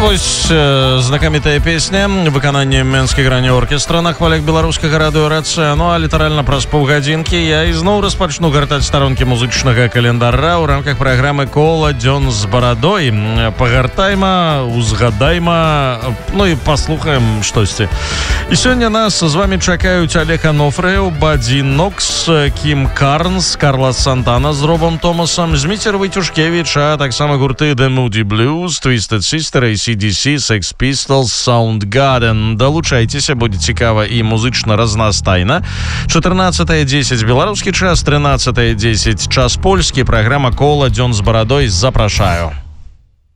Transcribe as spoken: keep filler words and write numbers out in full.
Вось э, знакамітая песня выкананне Менскай грані оркестра на хвалях беларускага радыё РЦ. Ну а літаральна праз паўгадзінкі я ізноў распачну гартаць старонкі музычнага календара ў рамках праграмы «Кола дзён з барадой». Пагартайма, узгадайма, ну і паслухаем штосьці. І сёння нас з вами чакаюць Олег Анофрыеў, Бадзі Нокс, Кім Карнс, Карлас Сантана з Робом Томасом, Зміцер Вайтюшкевіч, а таксама гурты The Moody Blues, Twisted Sister, эй си ди си, Sex Pistols, Soundgarden. Далучайцеся, будзе цікава і музычна разнастайна. чатырнаццатая дзесяць беларускі час, трынаццатая дзесяць час польскі. Праграма «Кола дзён з барадой». Запрашаю.